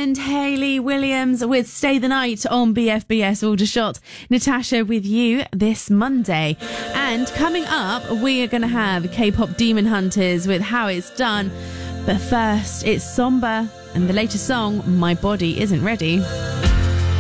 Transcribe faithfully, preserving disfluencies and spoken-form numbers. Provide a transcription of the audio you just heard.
and Hayley Williams with Stay the Night on B F B S Aldershot. Natasha with you this Monday. And coming up, we are going to have K-pop Demon Hunters with How It's Done. But first, it's Somber and the latest song, My Body Isn't Ready.